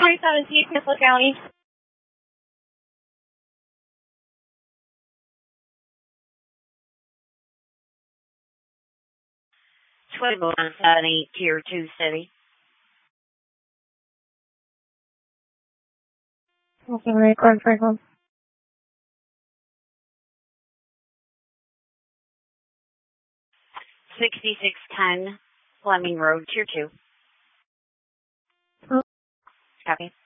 47 Crystal County. 2178 Tier 2 City. Okay, record for home. 6610 Fleming Road, Tier 2. Oh. Copy.